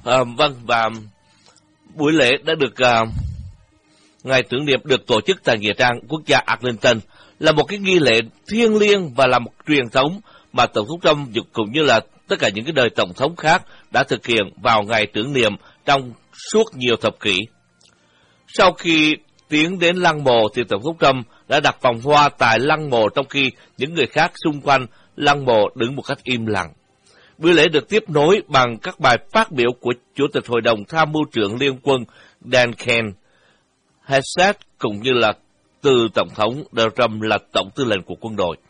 Vâng, và buổi lễ đã được ngày tưởng niệm được tổ chức tại Nghĩa trang quốc gia Arlington, là một cái nghi lễ thiêng liêng và là một truyền thống mà Tổng thống Trump cũng như là tất cả những cái đời tổng thống khác đã thực hiện vào ngày tưởng niệm trong suốt nhiều thập kỷ. Sau khi tiến đến lăng mộ thì Tổng thống Trump đã đặt vòng hoa tại lăng mộ, trong khi những người khác xung quanh lăng mộ đứng một cách im lặng. Buổi lễ được tiếp nối bằng các bài phát biểu của Chủ tịch Hội đồng Tham mưu trưởng Liên quân Dan Kent Hassett cũng như là từ Tổng thống Donald Trump là Tổng tư lệnh của quân đội.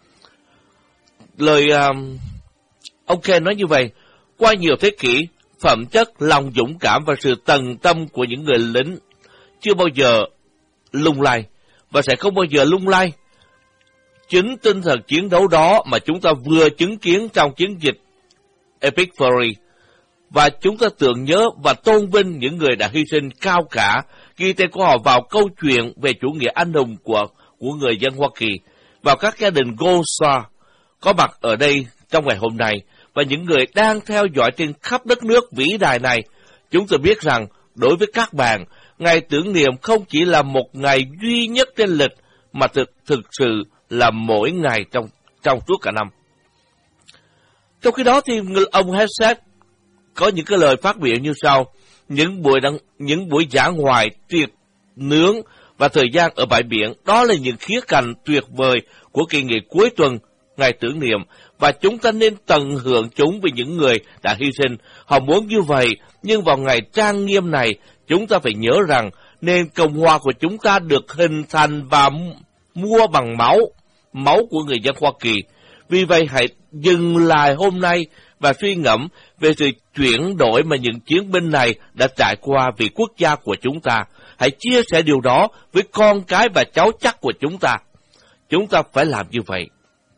Lời ông Kent nói như vậy: qua nhiều thế kỷ, phẩm chất, lòng dũng cảm và sự tận tâm của những người lính chưa bao giờ lung lay và sẽ không bao giờ lung lay. Chính tinh thần chiến đấu đó mà chúng ta vừa chứng kiến trong chiến dịch Epic Fury, và chúng ta tưởng nhớ và tôn vinh những người đã hy sinh cao cả, ghi tên của họ vào câu chuyện về chủ nghĩa anh hùng của người dân Hoa Kỳ, vào các gia đình Gold Star có mặt ở đây trong ngày hôm nay, và những người đang theo dõi trên khắp đất nước vĩ đại này. Chúng tôi biết rằng đối với các bạn, ngày tưởng niệm không chỉ là một ngày duy nhất trên lịch, mà thực sự là mỗi ngày trong suốt cả năm. Trong khi đó thì ông Hassett có những cái lời phát biểu như sau: những buổi dã ngoại tiệc nướng và thời gian ở bãi biển, đó là những khía cạnh tuyệt vời của kỳ nghỉ cuối tuần ngày tưởng niệm, và chúng ta nên tận hưởng chúng vì những người đã hy sinh. Họ muốn như vậy, nhưng vào ngày trang nghiêm này, chúng ta phải nhớ rằng nền Cộng hòa của chúng ta được hình thành và mua bằng máu của người dân Hoa Kỳ. Vì vậy hãy dừng lại hôm nay và suy ngẫm về sự chuyển đổi mà những chiến binh này đã trải qua vì quốc gia của chúng ta. Hãy chia sẻ điều đó với con cái và cháu chắc của chúng ta. Chúng ta phải làm như vậy.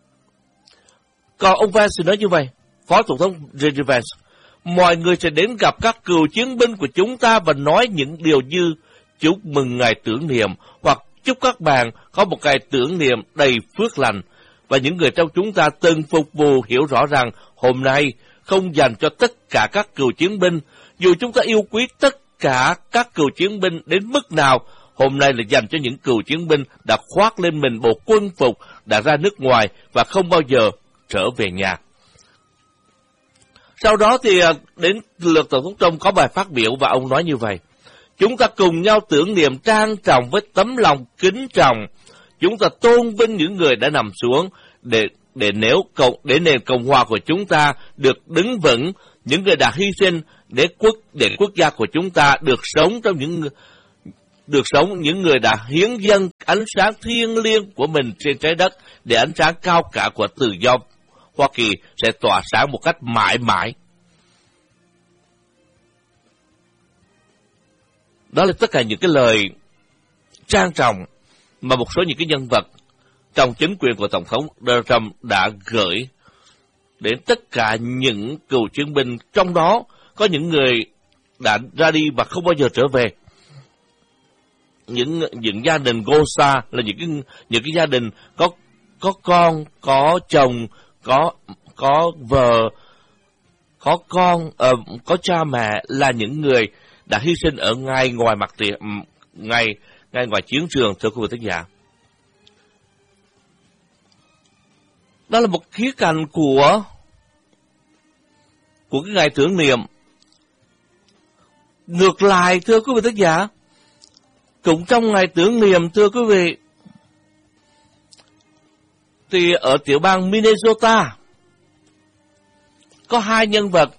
Còn ông Vance nói như vậy, Phó Tổng thống J.D. Vance: mọi người sẽ đến gặp các cựu chiến binh của chúng ta và nói những điều như chúc mừng ngày tưởng niệm, hoặc chúc các bạn có một ngày tưởng niệm đầy phước lành. Và những người trong chúng ta từng phục vụ hiểu rõ rằng hôm nay không dành cho tất cả các cựu chiến binh. Dù chúng ta yêu quý tất cả các cựu chiến binh đến mức nào, hôm nay là dành cho những cựu chiến binh đã khoác lên mình bộ quân phục, đã ra nước ngoài và không bao giờ trở về nhà. Sau đó thì đến lượt Tổng thống Trump có bài phát biểu, và ông nói như vậy: chúng ta cùng nhau tưởng niệm trang trọng với tấm lòng kính trọng. Chúng ta tôn vinh những người đã nằm xuống để nền Cộng hòa của chúng ta được đứng vững, những người đã hy sinh để quốc gia của chúng ta được sống những người đã hiến dâng ánh sáng thiêng liêng của mình trên trái đất, để ánh sáng cao cả của tự do Hoa Kỳ sẽ tỏa sáng một cách mãi mãi. Đó là tất cả những cái lời trang trọng mà một số những cái nhân vật trong chính quyền của Tổng thống Donald Trump đã gửi đến tất cả những cựu chiến binh, trong đó có những người đã ra đi và không bao giờ trở về. Những gia đình Gold Star là những cái gia đình có con, có chồng, có vợ, có con, có cha mẹ, là những người đã hy sinh ở ngay ngoài mặt ngay ngoài chiến trường, thưa quý vị thính giả. Đó là một khía cạnh của cái ngày tưởng niệm. Ngược lại, thưa quý vị thính giả, cũng trong ngày tưởng niệm, thưa quý vị, thì ở tiểu bang Minnesota có hai nhân vật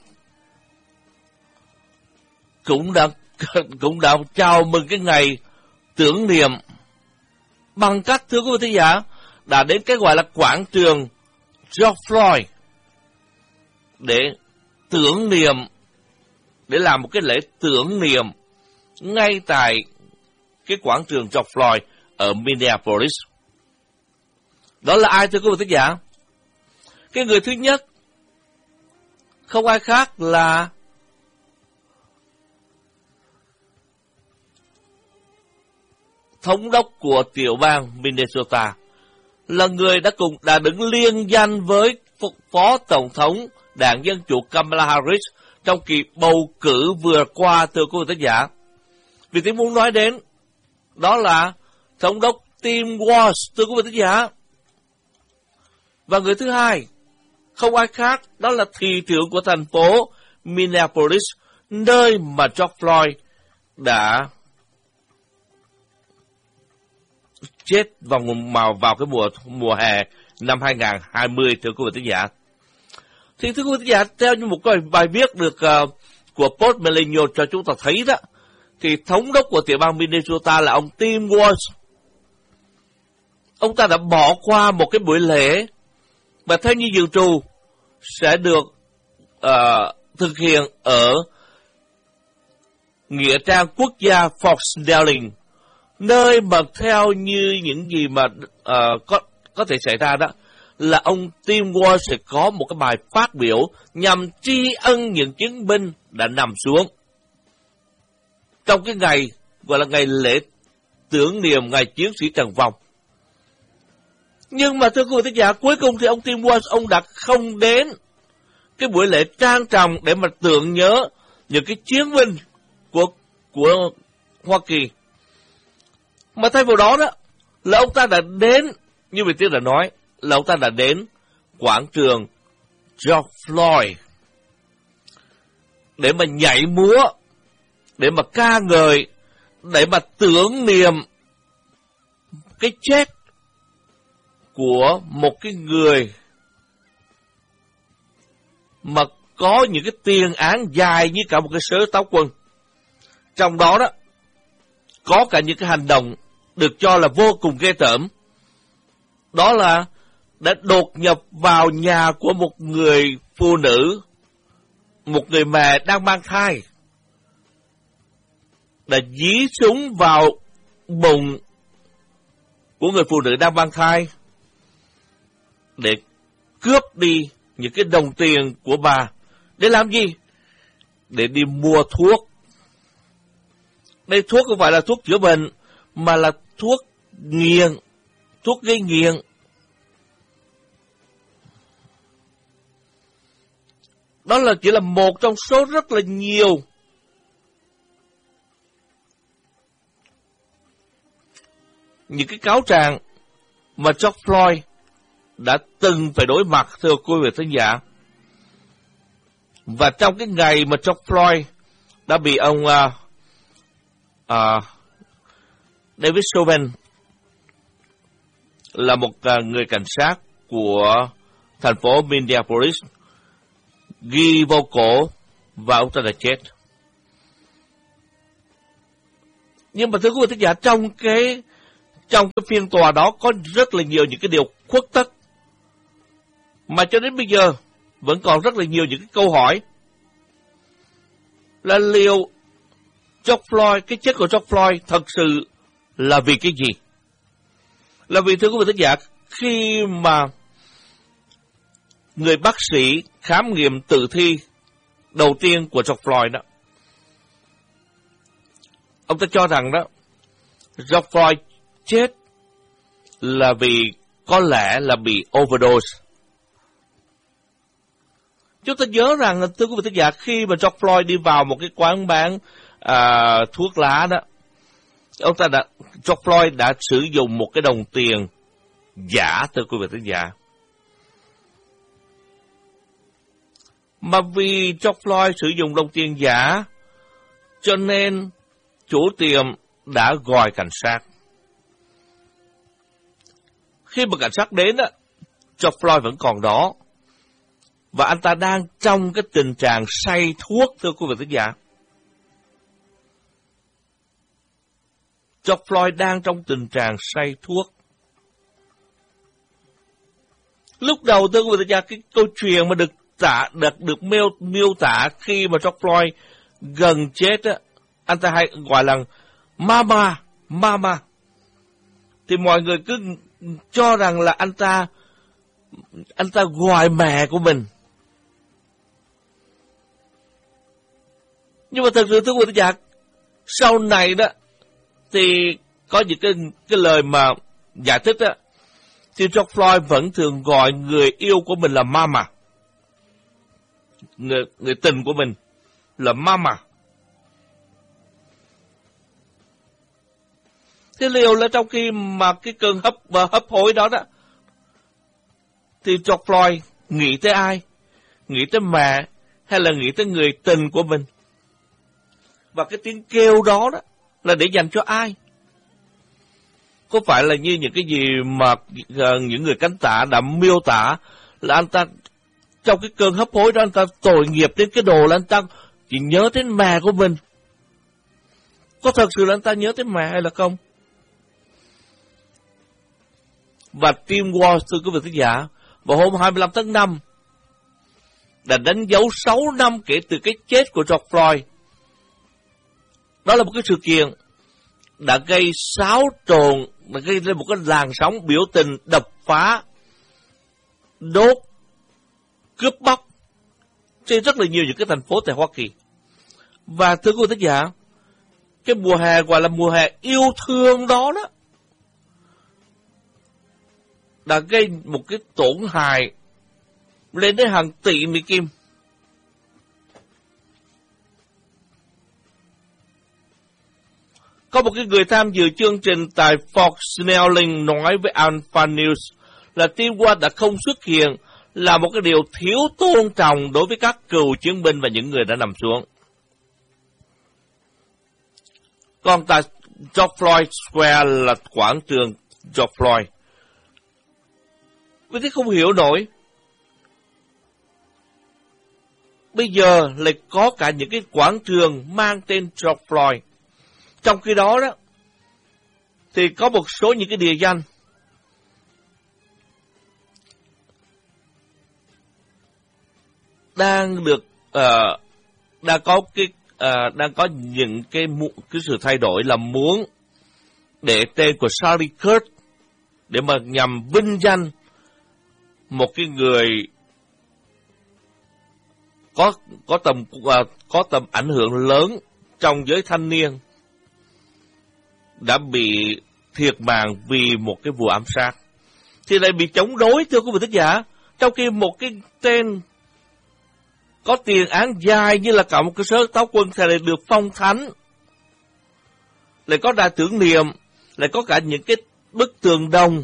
cũng đã chào mừng cái ngày tưởng niệm bằng cách, thưa quý vị thính giả, đã đến cái gọi là quảng trường George Floyd để tưởng niệm, để làm một cái lễ tưởng niệm ngay tại cái quảng trường George Floyd ở Minneapolis. Đó là ai, thưa quý vị thính giả? Cái người thứ nhất không ai khác là thống đốc của tiểu bang Minnesota, là người đã đứng liên danh với Phó Tổng thống Đảng Dân Chủ Kamala Harris trong kỳ bầu cử vừa qua, thưa quý vị thính giả. Vì tôi muốn nói đến đó là Thống đốc Tim Walz, thưa quý vị thính giả. Và người thứ hai không ai khác, đó là thị trưởng của thành phố Minneapolis, nơi mà George Floyd đã chết vào cái mùa hè năm 2020, thưa quý vị thính giả. Thì thưa quý vị thính giả, theo như một bài viết được của Post Millennial cho chúng ta thấy đó, thì thống đốc của tiểu bang Minnesota là ông Tim Walz, ông ta đã bỏ qua một cái buổi lễ mà theo như dự trù sẽ được thực hiện ở nghĩa trang quốc gia Fort Snelling, nơi mà theo như những gì mà có thể xảy ra đó là ông Tim Walz sẽ có một cái bài phát biểu nhằm tri ân những chiến binh đã nằm xuống trong cái ngày gọi là ngày lễ tưởng niệm ngày chiến sĩ trận vong. Nhưng mà thưa quý vị thính giả, cuối cùng thì ông Tim Walz ông đã không đến cái buổi lễ trang trọng để mà tưởng nhớ những cái chiến binh của Hoa Kỳ. Mà thay vào đó đó là ông ta đã đến, như vị tiên đã nói, là ông ta đã đến quảng trường George Floyd để mà nhảy múa, để mà ca ngợi, để mà tưởng niệm cái chết của một cái người mà có những cái tiền án dài như cả một cái sớ táo quân. Trong đó đó có cả những cái hành động được cho là vô cùng ghê tởm. Đó là đã đột nhập vào nhà của một người phụ nữ, một người mẹ đang mang thai, đã dí súng vào bụng của người phụ nữ đang mang thai để cướp đi những cái đồng tiền của bà. Để làm gì? Để đi mua thuốc. Đây thuốc không phải là thuốc chữa bệnh, mà là thuốc nghiện, thuốc gây nghiện. Đó là chỉ là một trong số rất là nhiều những cái cáo trạng mà George Floyd đã từng phải đối mặt, thưa quý vị thính giả. Và trong cái ngày mà George Floyd đã bị ông David Chauvin, là một người cảnh sát của thành phố Minneapolis, ghi vô cổ và ông ta đã chết. Nhưng mà thưa quý vị thính giả, trong cái phiên tòa đó có rất là nhiều những cái điều khuất tất mà cho đến bây giờ vẫn còn rất là nhiều những cái câu hỏi là liệu George Floyd, cái chết của George Floyd thật sự là vì cái gì? Là vì thưa quý vị thính giả, khi mà người bác sĩ khám nghiệm tử thi đầu tiên của George Floyd đó, ông ta cho rằng đó George Floyd chết là vì có lẽ là bị overdose. Chúng ta nhớ rằng, thưa quý vị thính giả, khi mà George Floyd đi vào một cái quán bán thuốc lá đó, George Floyd đã sử dụng một cái đồng tiền giả, thưa quý vị thính giả. Mà vì George Floyd sử dụng đồng tiền giả, cho nên chủ tiệm đã gọi cảnh sát. Khi mà cảnh sát đến, George Floyd vẫn còn đó. Và anh ta đang trong cái tình trạng say thuốc, thưa quý vị thính giả. George Floyd đang trong tình trạng say thuốc. Lúc đầu, thưa quý vị thính giả, cái câu chuyện mà được miêu tả khi mà George Floyd gần chết á, anh ta hay gọi là mama. Thì mọi người cứ cho rằng là anh ta gọi mẹ của mình. Nhưng mà thật sự thưa quý vị giả, sau này đó thì có những cái lời mà giải thích đó, thì George Floyd vẫn thường gọi người yêu của mình là mama. Người tình của mình là mama. Thế liệu là trong khi mà cái cơn hấp hối đó đó, thì George Floyd nghĩ tới ai? Nghĩ tới mẹ hay là nghĩ tới người tình của mình? Và cái tiếng kêu đó đó là để dành cho ai? Có phải là như những cái gì mà những người cánh tả đã miêu tả là anh ta trong cái cơn hấp hối đó anh ta tội nghiệp đến cái đồ là anh ta chỉ nhớ đến mẹ của mình? Có thật sự là anh ta nhớ đến mẹ hay là không? Và Tim Walsh, thưa quý vị khán giả, vào hôm 25 tháng 5 đã đánh dấu 6 năm kể từ cái chết của George Floyd. Đó là một cái sự kiện đã gây xáo trộn, đã gây lên một cái làn sóng biểu tình đập phá, đốt, cướp bóc trên rất là nhiều những cái thành phố tại Hoa Kỳ. Và thưa quý vị khán giả, cái mùa hè gọi là mùa hè yêu thương đó đó đã gây một cái tổn hại lên đến hàng tỷ Mỹ Kim. Có một cái người tham dự chương trình tại Fox Snelling nói với Alpha News là Tim Walsh đã không xuất hiện là một cái điều thiếu tôn trọng đối với các cựu chiến binh và những người đã nằm xuống. Còn tại George Floyd Square là quảng trường George Floyd. Vì thế không hiểu nổi. Bây giờ lại có cả những cái quảng trường mang tên George Floyd. Trong khi đó đó, thì có một số những cái địa danh đang được đang có những cái sự thay đổi là muốn để tên của Charlie Kirk để mà nhằm vinh danh một cái người có tầm ảnh hưởng lớn trong giới thanh niên đã bị thiệt mạng vì một cái vụ ám sát, thì lại bị chống đối, thưa quý vị khán giả. Trong khi một cái tên có tiền án dài như là cả một cơ sở táo quân thì lại được phong thánh, lại có đài tưởng niệm, lại có cả những cái bức tường đồng,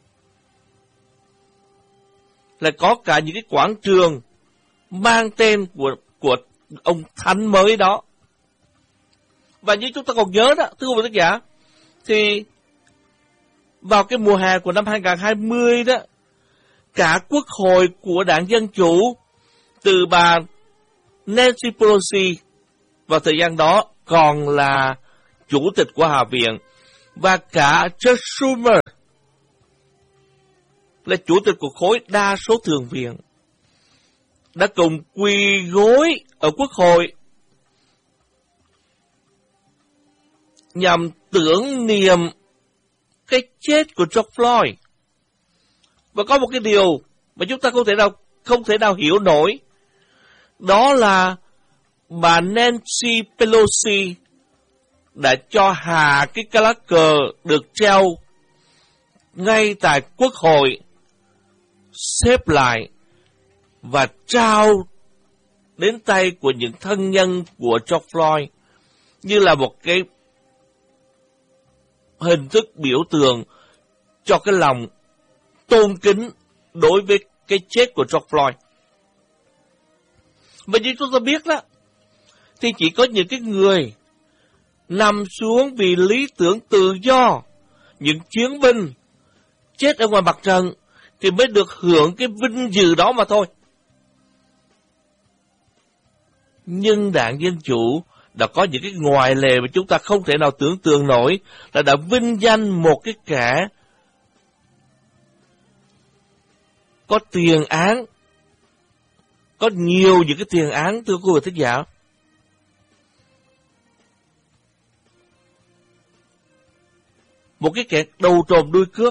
lại có cả những cái quảng trường mang tên của ông thánh mới đó. Và như chúng ta còn nhớ đó, thưa quý vị khán giả, thì vào cái mùa hè của năm 2020 đó, cả quốc hội của đảng Dân Chủ, từ bà Nancy Pelosi vào thời gian đó còn là chủ tịch của Hạ viện, và cả Chuck Schumer là chủ tịch của khối đa số thượng viện, đã cùng quỳ gối ở quốc hội nhằm tưởng niệm cái chết của George Floyd. Và có một cái điều mà chúng ta không thể nào hiểu nổi, đó là bà Nancy Pelosi đã cho hạ cái lá cờ được treo ngay tại quốc hội, xếp lại và trao đến tay của những thân nhân của George Floyd như là một cái hình thức biểu tượng cho cái lòng tôn kính đối với cái chết của George Floyd. Và như chúng ta biết đó, thì chỉ có những cái người nằm xuống vì lý tưởng tự do, những chiến binh chết ở ngoài mặt trận thì mới được hưởng cái vinh dự đó mà thôi. Nhưng đảng Dân Chủ đã có những cái ngoại lệ mà chúng ta không thể nào tưởng tượng nổi, là đã vinh danh một cái kẻ có tiền án, có nhiều những cái tiền án, thưa quý vị thính giả. Một cái kẻ đầu trộm đuôi cướp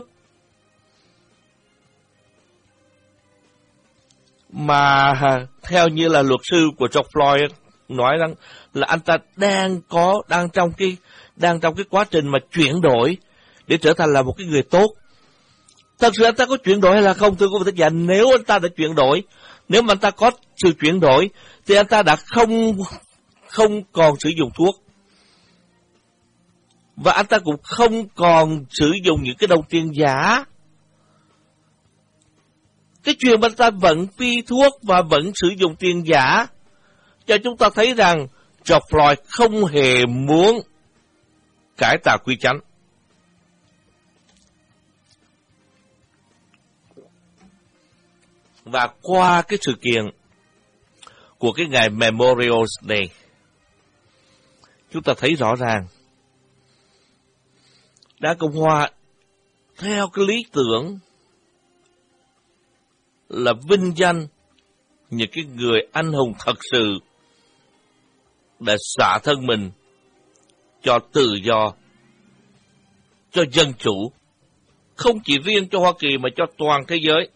mà theo như là luật sư của George Floyd nói rằng là anh ta đang trong cái quá trình mà chuyển đổi để trở thành là một cái người tốt. Thật sự anh ta có chuyển đổi hay là không, thưa quý vị thính giả? Nếu anh ta đã chuyển đổi, nếu mà anh ta có sự chuyển đổi, thì anh ta đã không còn sử dụng thuốc. Và anh ta cũng không còn sử dụng những cái đồng tiền giả. Cái chuyện mà anh ta vẫn phi thuốc và vẫn sử dụng tiền giả, cho chúng ta thấy rằng George Floyd không hề muốn cải tà quy chánh. Và qua cái sự kiện của cái ngày Memorial Day, chúng ta thấy rõ ràng Đảng Cộng Hòa theo cái lý tưởng là vinh danh những cái người anh hùng thật sự đã xả thân mình cho tự do, cho dân chủ, không chỉ riêng cho Hoa Kỳ mà cho toàn thế giới.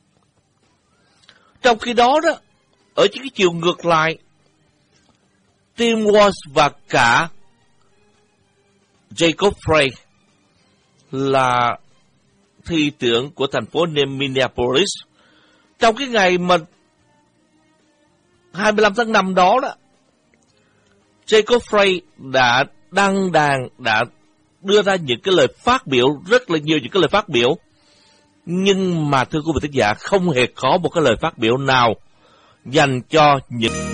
Trong khi đó đó, ở những cái chiều ngược lại, Tim Walz và cả Jacob Frey là thị trưởng của thành phố Minneapolis, trong cái ngày mà 25 tháng 5 đó đó, Jacob Frey đã đăng đàn, đã đưa ra những cái lời phát biểu, rất là nhiều những cái lời phát biểu. Nhưng mà thưa quý vị thính giả, không hề có một cái lời phát biểu nào dành cho những